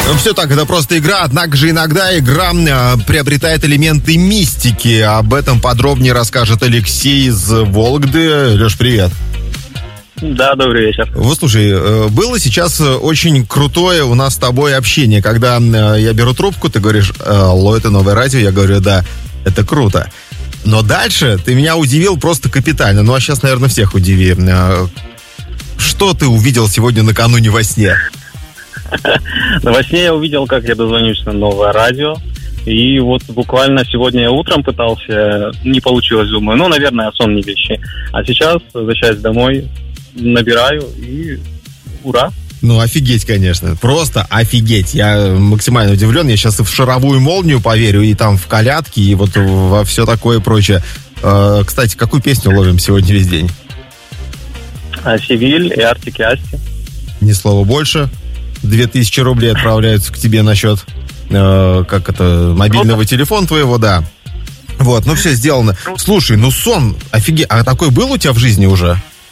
Все так, это просто игра, однако же иногда игра приобретает элементы мистики. Об этом подробнее расскажет Алексей из Вологды. Леш, привет. Да, добрый вечер. Вот слушай, было сейчас очень крутое у нас с тобой общение, когда я беру трубку, ты говоришь: алло, это новое радио, я говорю: да, это круто. Но дальше ты меня удивил просто капитально. Ну, а сейчас, наверное, всех удиви. Что ты увидел сегодня накануне во сне? Во сне я увидел, как я дозвонюсь на новое радио. И вот буквально сегодня я утром пытался, не получилось, думаю, наверное, сон не вещи. А сейчас, возвращаясь домой, набираю и ура. Ну, офигеть, конечно. Просто офигеть. Я максимально удивлен. Я сейчас и в «Шаровую молнию» поверю, и там в колядки, и вот во все такое прочее. Кстати, какую песню ловим сегодня весь день? «Севиль» и «Артик и Асти». Ни слова больше. 2000 рублей отправляются к тебе на счет мобильного телефона твоего, да. Вот, ну все сделано. Слушай, сон, офигеть. А такой был у тебя в жизни уже?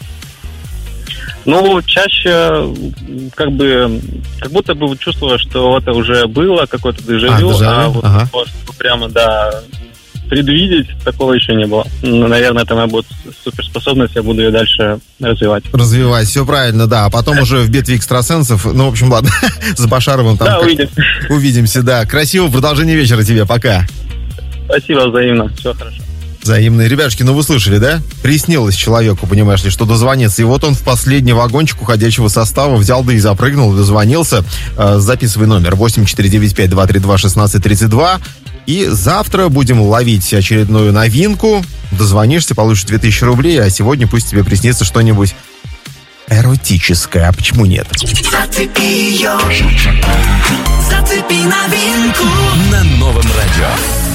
Чаще как будто бы чувствую, что это уже было, какое-то дежавю, прямо, да, предвидеть такого еще не было. Наверное, это моя будет суперспособность, я буду ее дальше развивать. Развивать, все правильно, да. А потом уже в «Битве экстрасенсов», в общем, ладно, с Башаровым там. Да, увидимся. Увидимся, да. Красивого продолжения вечера тебе, пока. Спасибо, взаимно, все хорошо. Взаимные. Ребятушки, вы слышали, да? Приснилось человеку, понимаешь ли, что дозвониться. И вот он в последний вагончик уходящего состава взял, да и запрыгнул, дозвонился. Записывай номер 8495-232-1632. И завтра будем ловить очередную новинку. Дозвонишься, получишь 2000 рублей, а сегодня пусть тебе приснится что-нибудь эротическое. А почему нет? Зацепи ее, зацепи новинку на новом радио.